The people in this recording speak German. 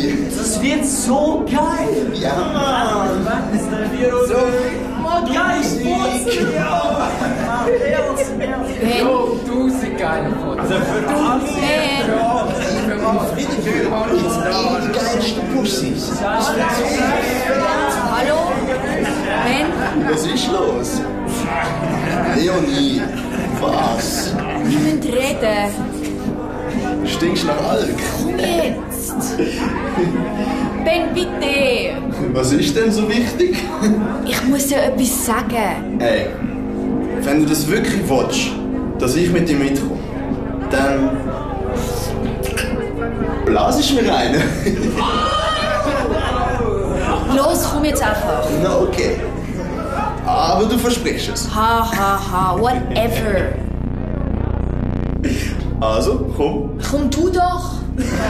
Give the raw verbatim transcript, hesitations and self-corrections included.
Nein! Das wird so geil! Ja, Mann! So, oh, geil, Furzen! Ja! Ben, Oh, tausend geile Fotos. Also für alles! Ben, Friedrich, die geilsten Pussys. hallo? Ben, Was ist los? Leonie, was? wir müssen reden. Stinkst nach Alk? Komm jetzt. Ben, bitte. Was ist denn so wichtig? Ich muss dir etwas sagen. Ey, wenn du das wirklich willst, dass ich mit dir mitkomme, dann blas ich mir rein. Los, komm jetzt einfach. Na okay. Aber du versprichst es. Ha, ha, ha, whatever. Also, komm. Komm du doch.